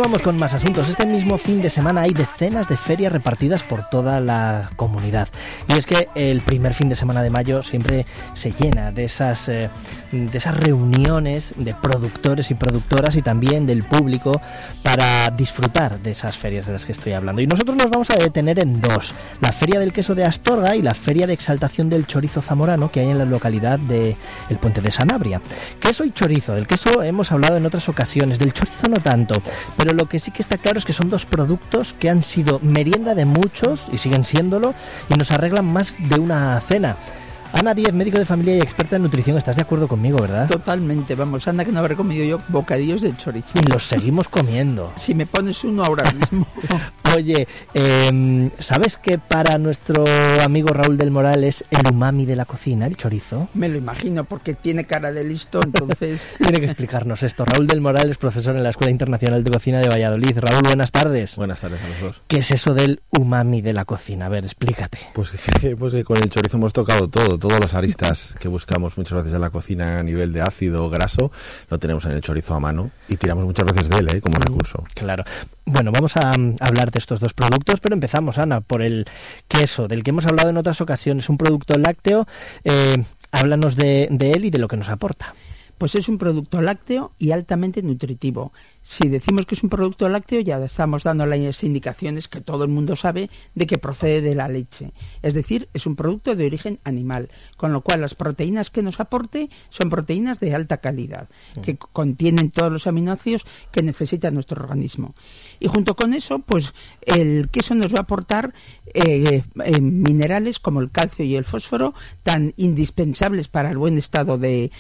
Continuamos con más asuntos. Este mismo fin de semana hay decenas de ferias repartidas por toda la comunidad. Y es que el primer fin de semana de mayo siempre se llena de esas reuniones de productores y productoras y también del público para disfrutar de esas ferias de las que estoy hablando. Y nosotros nos vamos a detener en dos: la Feria del Queso de Astorga y la Feria de Exaltación del Chorizo Zamorano, que hay en la localidad de El Puente de Sanabria. Queso y chorizo. Del queso hemos hablado en otras ocasiones, del chorizo no tanto, pero lo que sí que está claro es que son dos productos que han sido merienda de muchos y siguen siéndolo y nos arreglan más de una cena. Ana Díez, médico de familia y experta en nutrición, ¿estás de acuerdo conmigo, verdad? Totalmente, vamos, anda que no habré comido yo bocadillos de chorizo. Y los seguimos comiendo. Si me pones uno ahora mismo. Oye, ¿sabes que para nuestro amigo Raúl del Moral es el umami de la cocina, el chorizo? Me lo imagino, porque tiene cara de listo, entonces... Tiene que explicarnos esto. Raúl del Moral es profesor en la Escuela Internacional de Cocina de Valladolid. Raúl, buenas tardes. Buenas tardes a los dos. ¿Qué es eso del umami de la cocina? A ver, explícate. Pues que con el chorizo hemos tocado todas las aristas que buscamos muchas veces en la cocina a nivel de ácido o graso, lo tenemos en el chorizo a mano y tiramos muchas veces de él como recurso. Claro. Bueno, vamos a hablar de estos dos productos, pero empezamos, Ana, por el queso, del que hemos hablado en otras ocasiones, un producto lácteo. Háblanos de él y de lo que nos aporta. Pues es un producto lácteo y altamente nutritivo. Si decimos que es un producto lácteo, ya estamos dando las indicaciones que todo el mundo sabe de que procede de la leche. Es decir, es un producto de origen animal, con lo cual las proteínas que nos aporte son proteínas de alta calidad, que contienen todos los aminoácidos que necesita nuestro organismo. Y junto con eso, pues el queso nos va a aportar minerales como el calcio y el fósforo, tan indispensables para el buen estado de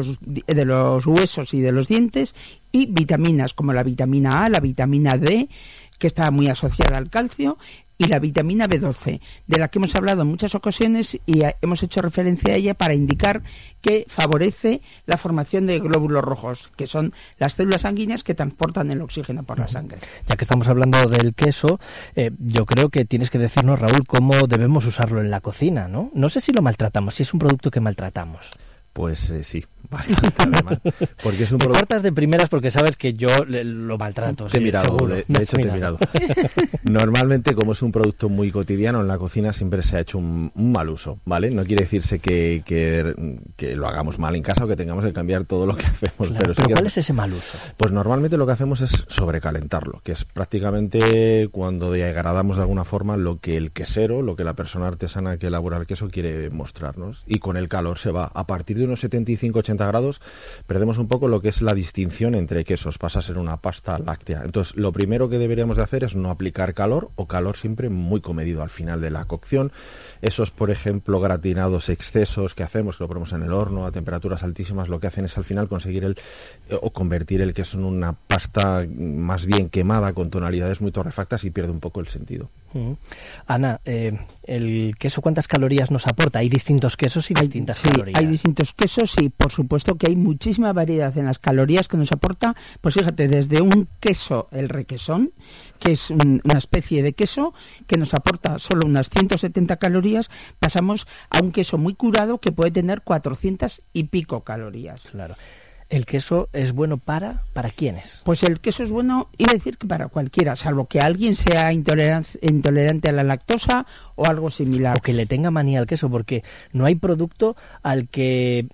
los huesos y de los dientes, y vitaminas como la vitamina A, la vitamina D, que está muy asociada al calcio, y la vitamina B12, de la que hemos hablado en muchas ocasiones y hemos hecho referencia a ella para indicar que favorece la formación de glóbulos rojos, que son las células sanguíneas que transportan el oxígeno por la sangre. Ya que estamos hablando del queso, yo creo que tienes que decirnos, Raúl, cómo debemos usarlo en la cocina, ¿no? No sé si lo maltratamos, si es un producto que maltratamos. Pues sí, bastante además. Porque es un producto... cortas de primeras porque sabes que yo lo maltrato. Te he mirado, seguro. De hecho te he mirado. Normalmente, como es un producto muy cotidiano en la cocina, siempre se ha hecho un mal uso, ¿vale? No quiere decirse que lo hagamos mal en casa o que tengamos que cambiar todo lo que hacemos. Claro, pero ¿cuál es ese mal uso? Pues normalmente lo que hacemos es sobrecalentarlo, que es prácticamente cuando degradamos de alguna forma lo que el quesero, lo que la persona artesana que elabora el queso quiere mostrarnos. Y con el calor se va. A partir de unos 75-80 grados perdemos un poco lo que es la distinción entre quesos, pasa a ser una pasta láctea. Entonces lo primero que deberíamos de hacer es no aplicar calor, o calor siempre muy comedido al final de la cocción. Esos, por ejemplo, gratinados excesos que hacemos, que lo ponemos en el horno a temperaturas altísimas, lo que hacen es al final conseguir o convertir el queso en una pasta más bien quemada con tonalidades muy torrefactas y pierde un poco el sentido. Ana, ¿el queso cuántas calorías nos aporta? Hay distintos quesos y distintas calorías. Hay distintos quesos y por supuesto que hay muchísima variedad en las calorías que nos aporta. Pues fíjate, desde un queso, el requesón, que es una especie de queso que nos aporta solo unas 170 calorías, pasamos a un queso muy curado que puede tener 400 y pico calorías. Claro. ¿El queso es bueno para quiénes? Pues el queso es bueno, iba a decir que para cualquiera, salvo que alguien sea intolerante a la lactosa o algo similar. O que le tenga manía al queso, porque no hay producto al que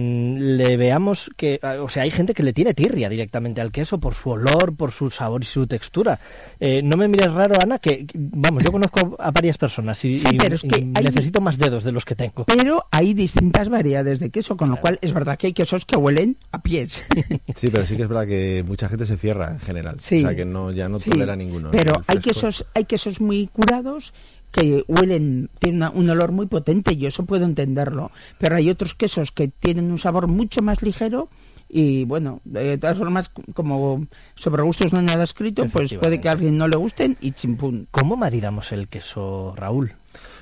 le veamos que... O sea, hay gente que le tiene tirria directamente al queso por su olor, por su sabor y su textura. No me mires raro, Ana, que vamos, yo conozco a varias personas y necesito más dedos de los que tengo. Pero hay distintas variedades de queso, con lo cual es verdad que hay quesos que huelen a pies. Sí, pero sí que es verdad que mucha gente se cierra en general. Sí. O sea, que ya no tolera ninguno. Pero hay quesos muy curados que huelen, tienen un olor muy potente, y eso puedo entenderlo. Pero hay otros quesos que tienen un sabor mucho más ligero y, bueno, de todas formas, como sobre gustos no hay nada escrito, pues puede que a alguien no le gusten y chimpún. ¿Cómo maridamos el queso, Raúl?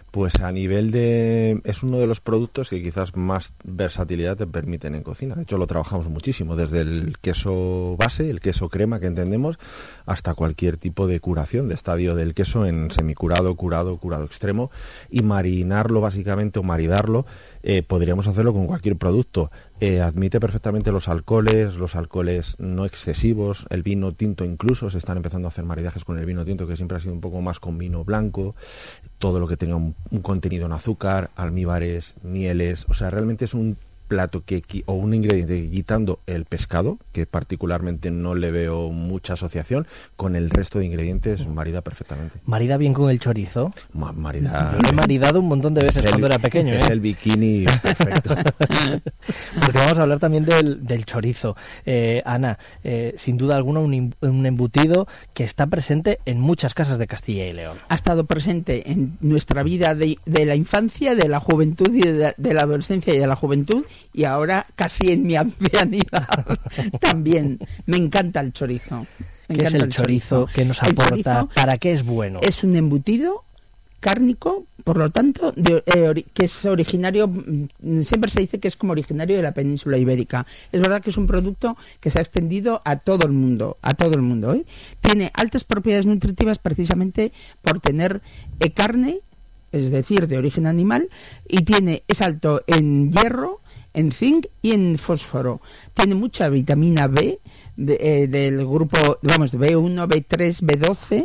Pues a nivel de... es uno de los productos que quizás más versatilidad te permiten en cocina. De hecho, lo trabajamos muchísimo, desde el queso base, el queso crema que entendemos, hasta cualquier tipo de curación, de estadio del queso en semicurado, curado extremo, y marinarlo básicamente, o maridarlo, podríamos hacerlo con cualquier producto. Admite perfectamente los alcoholes no excesivos, el vino tinto incluso, se están empezando a hacer maridajes con el vino tinto, que siempre ha sido un poco más con vino blanco, todo lo que tenga un contenido en azúcar, almíbares, mieles, o sea, realmente es un plato o un ingrediente que, quitando el pescado, que particularmente no le veo mucha asociación, con el resto de ingredientes marida perfectamente. ¿Marida bien con el chorizo? Marida... Yo lo he maridado un montón de veces cuando era pequeño. Es el bikini perfecto. Porque vamos a hablar también del chorizo. Ana, sin duda alguna un embutido que está presente en muchas casas de Castilla y León. Ha estado presente en nuestra vida de la infancia, de la juventud y de la adolescencia y de la juventud, y ahora casi en mi ancianidad también. Me encanta el chorizo. ¿Qué es el chorizo? ¿Qué nos aporta? ¿Para qué es bueno? Es un embutido cárnico, por lo tanto, que es originario, siempre se dice que es como originario de la península ibérica. Es verdad que es un producto que se ha extendido a todo el mundo, ¿eh? Tiene altas propiedades nutritivas precisamente por tener carne, es decir, de origen animal, y es alto en hierro, en zinc y en fósforo. Tiene mucha vitamina B del grupo, de B1, B3, B12,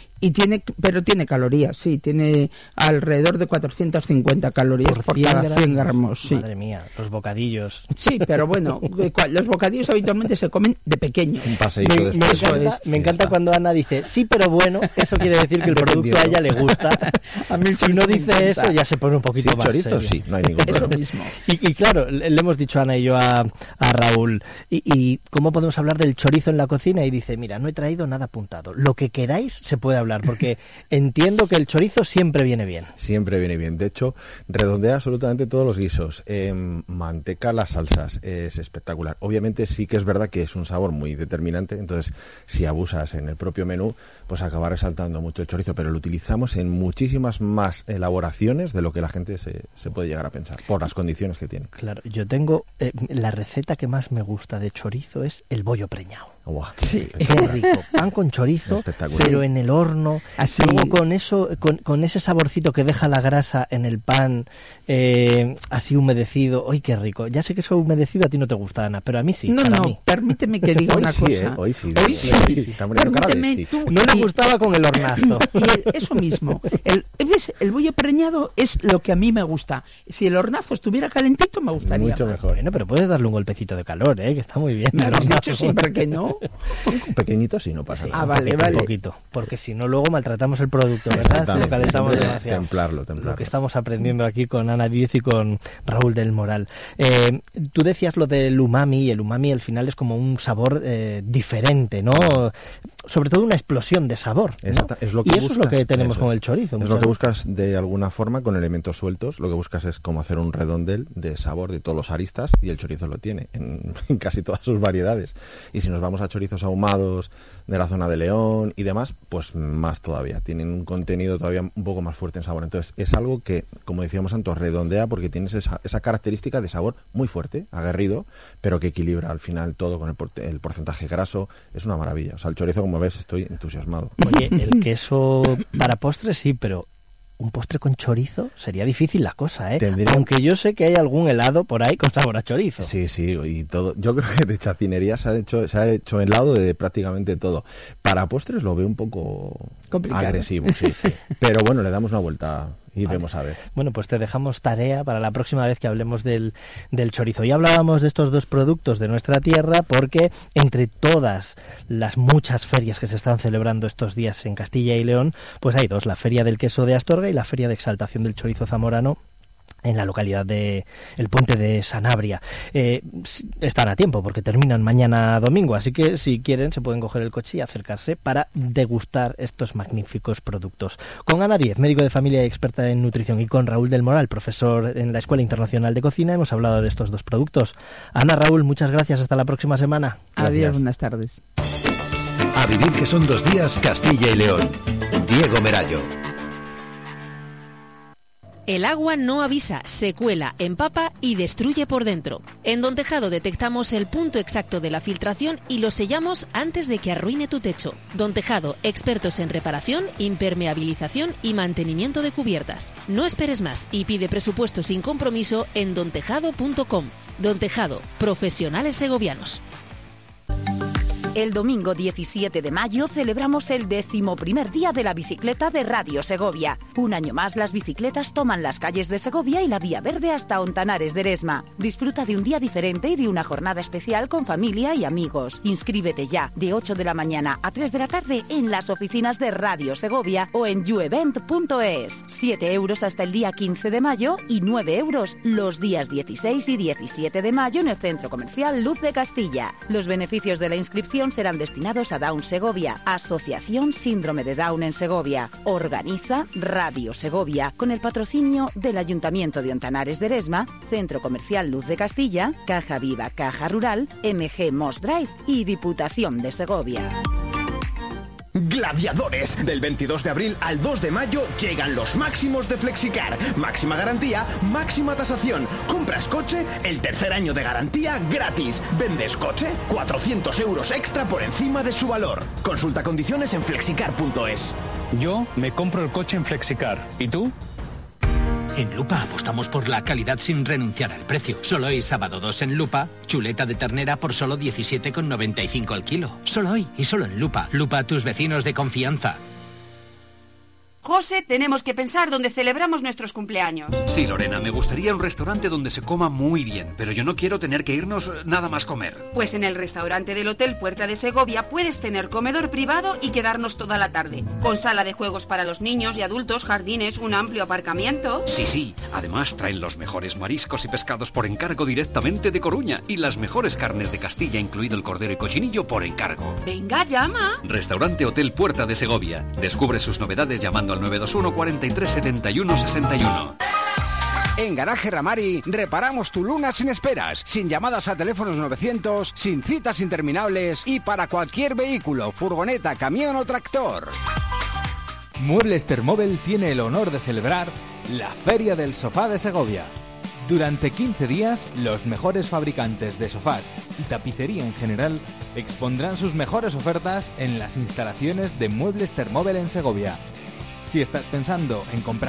pero tiene calorías, sí, tiene alrededor de 450 calorías por cada 100 gramos. Sí. Madre mía, los bocadillos. Sí, pero bueno, los bocadillos habitualmente se comen de pequeño. Un paseíto después. Me encanta cuando Ana dice, sí, pero bueno, eso quiere decir que el producto a ella le gusta. A mí si no dice eso, ya se pone un poquito sí, más chorizo, serio. Sí, no hay ningún problema. Eso mismo. Y claro, le hemos dicho a Ana y yo a Raúl, y ¿cómo podemos hablar del chorizo en la cocina? Y dice, mira, no he traído nada apuntado. Lo que queráis se puede hablar, porque entiendo que el chorizo siempre viene bien. Siempre viene bien. De hecho, redondea absolutamente todos los guisos. Manteca, las salsas, es espectacular. Obviamente sí que es verdad que es un sabor muy determinante, entonces si abusas en el propio menú, pues acabar resaltando mucho el chorizo, pero lo utilizamos en muchísimas más elaboraciones de lo que la gente se puede llegar a pensar, por las condiciones que tiene. Claro, yo tengo la receta que más me gusta de chorizo es el bollo preñado. Wow, sí, qué rico. Pan con chorizo, pero en el horno, así, luego con eso, con ese saborcito que deja la grasa en el pan, así humedecido. ¡Ay, qué rico! Ya sé que eso humedecido a ti no te gusta, Ana, pero a mí sí. No, mí. Permíteme que diga una cosa. Hoy sí. Permíteme tú. No le gustaba con el hornazo. Y eso mismo. El bollo preñado es lo que a mí me gusta. Si el hornazo estuviera calentito, me gustaría mucho más. mejor. Bueno, pero puedes darle un golpecito de calor, que está muy bien. Me habéis dicho siempre que no. Pequeñito sí, no pasa nada. Vale. Un poquito, porque si no luego maltratamos el producto, ¿verdad? Si lo calentamos demasiado. Templarlo. Lo que estamos aprendiendo aquí con Ana Díez y con Raúl del Moral. Tú decías lo del umami, y el umami al final es como un sabor diferente, ¿no? Sobre todo una explosión de sabor, ¿no? Es lo que y eso es lo que tenemos con el chorizo. Es lo que buscas de alguna forma con elementos sueltos. Lo que buscas es como hacer un redondel de sabor de todos los aristas, y el chorizo lo tiene en casi todas sus variedades. Y si nos vamos a chorizos ahumados de la zona de León y demás, pues más todavía. Tienen un contenido todavía un poco más fuerte en sabor. Entonces es algo que, como decíamos antes, redondea porque tienes esa característica de sabor muy fuerte, aguerrido, pero que equilibra al final todo con el porcentaje graso. Es una maravilla. O sea, el chorizo, como ves, estoy entusiasmado. Oye, el queso para postre sí, pero un postre con chorizo sería difícil la cosa, ¿eh? Aunque yo sé que hay algún helado por ahí con sabor a chorizo. Sí, y todo. Yo creo que de chacinería se ha hecho helado de prácticamente todo. Para postres lo veo un poco complicado, agresivo, sí. Pero bueno, le damos una vuelta y vemos a ver. Bueno, pues te dejamos tarea para la próxima vez que hablemos del chorizo. Ya hablábamos de estos dos productos de nuestra tierra porque entre todas las muchas ferias que se están celebrando estos días en Castilla y León, pues hay dos, la Feria del Queso de Astorga y la Feria de Exaltación del Chorizo Zamorano en la localidad de el Puente de Sanabria. Están a tiempo porque terminan mañana domingo, así que si quieren se pueden coger el coche y acercarse para degustar estos magníficos productos. Con Ana Díez, médico de familia y experta en nutrición, y con Raúl del Moral, profesor en la Escuela Internacional de Cocina, hemos hablado de estos dos productos. Ana, Raúl, muchas gracias, hasta la próxima semana. Adiós, Gracias. buenas tardes. A vivir que son 2 días, Castilla y León. Diego Merayo. El agua no avisa, se cuela, empapa y destruye por dentro. En Don Tejado detectamos el punto exacto de la filtración y lo sellamos antes de que arruine tu techo. Don Tejado, expertos en reparación, impermeabilización y mantenimiento de cubiertas. No esperes más y pide presupuesto sin compromiso en dontejado.com. Don Tejado, profesionales segovianos. El domingo 17 de mayo celebramos el 11º día de la bicicleta de Radio Segovia. Un año más las bicicletas toman las calles de Segovia y la Vía Verde hasta Ontanares de Eresma. Disfruta de un día diferente y de una jornada especial con familia y amigos. Inscríbete ya de 8 de la mañana a 3 de la tarde en las oficinas de Radio Segovia o en youevent.es. 7 euros hasta el día 15 de mayo y 9 euros los días 16 y 17 de mayo en el Centro Comercial Luz de Castilla. Los beneficios de la inscripción serán destinados a Down Segovia, Asociación Síndrome de Down en Segovia. Organiza Radio Segovia con el patrocinio del Ayuntamiento de Ontanares de Eresma, Centro Comercial Luz de Castilla, Caja Viva Caja Rural, MG Moss Drive y Diputación de Segovia. Gladiadores, del 22 de abril al 2 de mayo llegan los máximos de Flexicar. Máxima garantía, máxima tasación. Compras coche, el tercer año de garantía gratis. Vendes coche, 400 euros extra por encima de su valor. Consulta condiciones en flexicar.es. Yo me compro el coche en Flexicar. ¿Y tú? En Lupa apostamos por la calidad sin renunciar al precio. Solo hoy, sábado 2 en Lupa, chuleta de ternera por solo 17,95 al kilo. Solo hoy y solo en Lupa. Lupa, tus vecinos de confianza. José, tenemos que pensar dónde celebramos nuestros cumpleaños. Sí, Lorena, me gustaría un restaurante donde se coma muy bien, pero yo no quiero tener que irnos nada más comer. Pues en el restaurante del Hotel Puerta de Segovia puedes tener comedor privado y quedarnos toda la tarde, con sala de juegos para los niños y adultos, jardines, un amplio aparcamiento. Sí, además traen los mejores mariscos y pescados por encargo directamente de Coruña y las mejores carnes de Castilla, incluido el cordero y cochinillo por encargo. Venga, llama. Restaurante Hotel Puerta de Segovia. Descubre sus novedades llamando al 921 43 71 61. En Garaje Ramari reparamos tu Luna sin esperas, sin llamadas a teléfonos 900, sin citas interminables y para cualquier vehículo, furgoneta, camión o tractor. Muebles Termóvel tiene el honor de celebrar la Feria del Sofá de Segovia. Durante 15 días, los mejores fabricantes de sofás y tapicería en general expondrán sus mejores ofertas en las instalaciones de Muebles Termóvel en Segovia. Si estás pensando en comprar